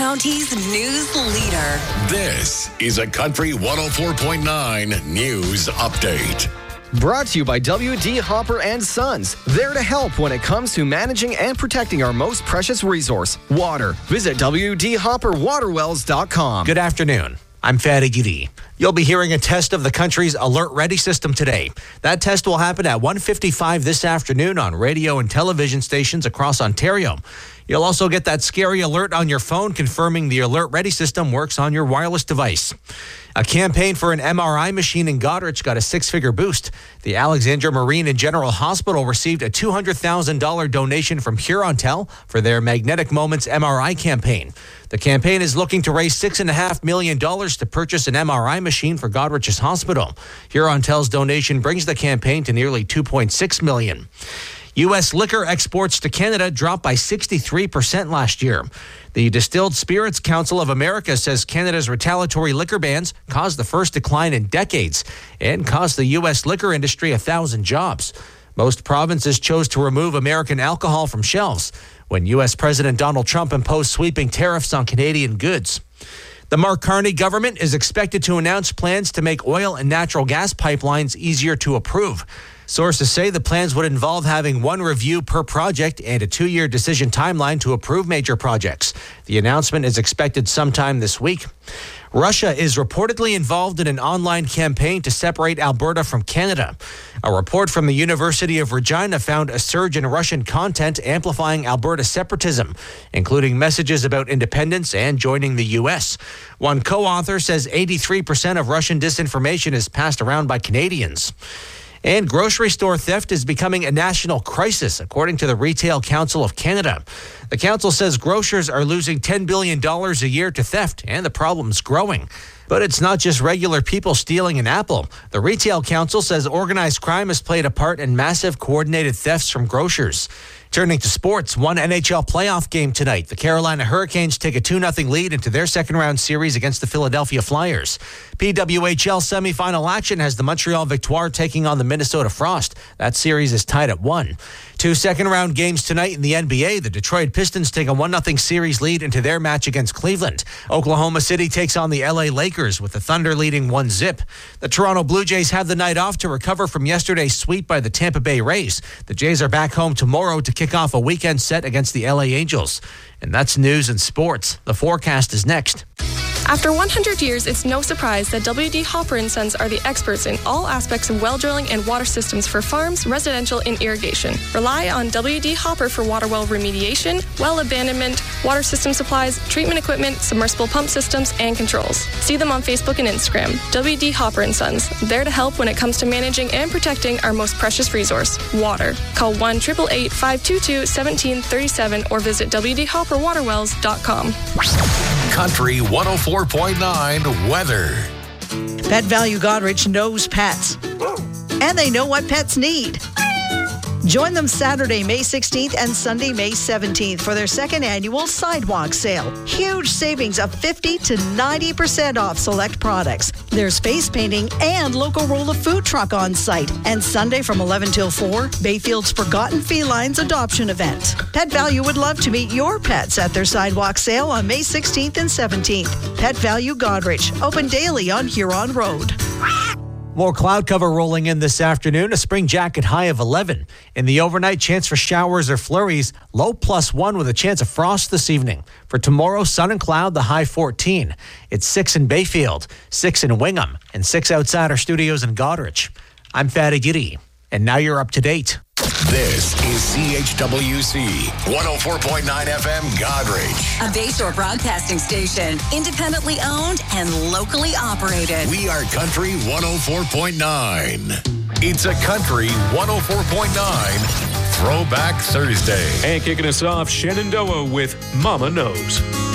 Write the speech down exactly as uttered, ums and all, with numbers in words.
County's news leader. This is a Country one oh four point nine News Update. Brought to you by W D. Hopper and Sons. There to help when it comes to managing and protecting our most precious resource, water. Visit W D Hopper Water Wells dot com. Good afternoon. I'm Fatty Giddy. You'll be hearing a test of the country's Alert Ready system today. That test will happen at one fifty-five this afternoon on radio and television stations across Ontario. You'll also get that scary alert on your phone confirming the Alert Ready system works on your wireless device. A campaign for an M R I machine in Goderich got a six-figure boost. The Alexandra Marine and General Hospital received a two hundred thousand dollars donation from Hurontel for their Magnetic Moments M R I campaign. The campaign is looking to raise six point five million dollars to purchase an M R I machine for Goderich's hospital. Hurontel's donation brings the campaign to nearly two point six million dollars. U S liquor exports to Canada dropped by sixty-three percent last year. The Distilled Spirits Council of America says Canada's retaliatory liquor bans caused the first decline in decades and cost the U S liquor industry one thousand jobs. Most provinces chose to remove American alcohol from shelves when U S President Donald Trump imposed sweeping tariffs on Canadian goods. The Mark Carney government is expected to announce plans to make oil and natural gas pipelines easier to approve. Sources say the plans would involve having one review per project and a two-year decision timeline to approve major projects. The announcement is expected sometime this week. Russia is reportedly involved in an online campaign to separate Alberta from Canada. A report from the University of Regina found a surge in Russian content amplifying Alberta separatism, including messages about independence and joining the U S. One co-author says eighty-three percent of Russian disinformation is passed around by Canadians. And grocery store theft is becoming a national crisis, according to the Retail Council of Canada. The council says grocers are losing ten billion dollars a year to theft, and the problem's growing. But it's not just regular people stealing an apple. The Retail Council says organized crime has played a part in massive coordinated thefts from grocers. Turning to sports, one N H L playoff game tonight. The Carolina Hurricanes take a two nothing lead into their second-round series against the Philadelphia Flyers. P W H L semifinal action has the Montreal Victoire taking on the Minnesota Frost. That series is tied at one. Two second-round games tonight in the N B A. The Detroit Pistons take a one nothing series lead into their match against Cleveland. Oklahoma City takes on the L A Lakers with the Thunder leading one zip. The Toronto Blue Jays have the night off to recover from yesterday's sweep by the Tampa Bay Rays. The Jays are back home tomorrow to kick off a weekend set against the L A Angels. And that's news and sports. The forecast is next. After one hundred years, it's no surprise that W D. Hopper and Sons are the experts in all aspects of well drilling and water systems for farms, residential, and irrigation. Rely on W D. Hopper for water well remediation, well abandonment, water system supplies, treatment equipment, submersible pump systems, and controls. See them on Facebook and Instagram. W D. Hopper and Sons, there to help when it comes to managing and protecting our most precious resource, water. Call one eight eight eight, five two two, one seven three seven or visit W D Hopper Water Wells dot com. Country one oh four point nine weather. Pet Value Goderich knows pets, and they know what pets need. Join them Saturday, May sixteenth and Sunday, May seventeenth for their second annual sidewalk sale. Huge savings of fifty to ninety percent off select products. There's face painting and local roll of food truck on site. And Sunday from eleven till four, Bayfield's Forgotten Felines adoption event. Pet Value would love to meet your pets at their sidewalk sale on May sixteenth and seventeenth. Pet Value Goderich, open daily on Huron Road. More cloud cover rolling in this afternoon. A spring jacket high of eleven. In the overnight, chance for showers or flurries. Low plus one with a chance of frost this evening. For tomorrow, sun and cloud, the high fourteen. It's six in Bayfield, six in Wingham, and six outside our studios in Goderich. I'm Fatty Giddy, and now you're up to date. This is C H W C one oh four point nine F M Goderich. A Bayshore broadcasting station, independently owned and locally operated. We are Country one oh four point nine. It's a Country one oh four point nine Throwback Thursday. And kicking us off, Shenandoah with Mama Knows.